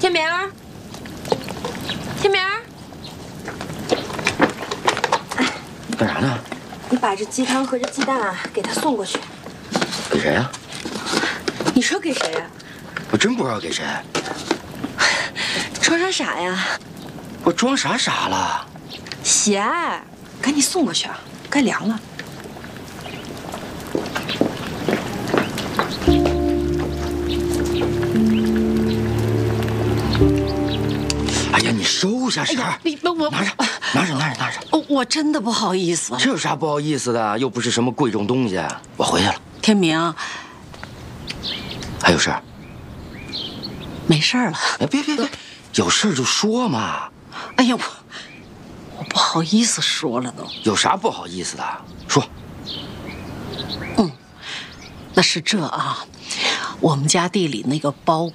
天明儿，天明儿， 干啥呢？ 你把这鸡汤和这鸡蛋啊给他送过去。 给谁呀？ 你说给谁呀？ 我真不知道给谁。 装啥傻呀？ 我装啥傻了？ 喜爱，赶紧送过去啊，该凉了。 哎呀，你收下婶儿， 我拿着。 我真的不好意思。 这有啥不好意思的？又不是什么贵重东西。我回去了。 天明， 还有事儿？ 没事了。 哎，别，有事儿就说嘛。 哎呀，我不好意思说了都。 有啥不好意思的？说。 那是这啊，我们家地里那个包